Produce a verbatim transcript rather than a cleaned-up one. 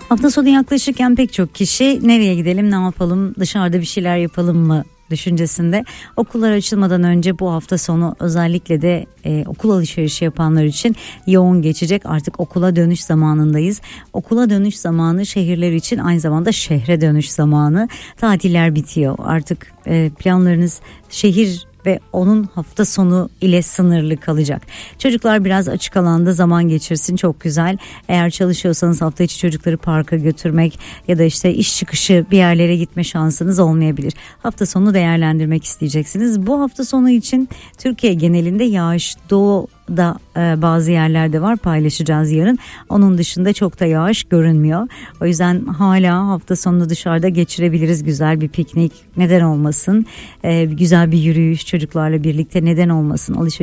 Hafta sonu yaklaşırken pek çok kişi nereye gidelim, ne yapalım, dışarıda bir şeyler yapalım mı düşüncesinde. Okullar açılmadan önce bu hafta sonu özellikle de e, okul alışverişi yapanlar için yoğun geçecek. Artık okula dönüş zamanındayız. Okula dönüş zamanı şehirler için aynı zamanda şehre dönüş zamanı. Tatiller bitiyor. Artık e, planlarınız şehir ve onun hafta sonu ile sınırlı kalacak. Çocuklar biraz açık alanda zaman geçirsin, çok güzel. Eğer çalışıyorsanız hafta içi çocukları parka götürmek ya da işte iş çıkışı bir yerlere gitme şansınız olmayabilir. Hafta sonu değerlendirmek isteyeceksiniz. Bu hafta sonu için Türkiye genelinde yağış, doğuda e, bazı yerlerde var, paylaşacağız yarın. Onun dışında çok da yağış görünmüyor. O yüzden hala hafta sonunu dışarıda geçirebiliriz. Güzel bir piknik, neden olmasın? E, güzel bir yürüyüş çocuklarla birlikte, neden olmasın? Alışveriş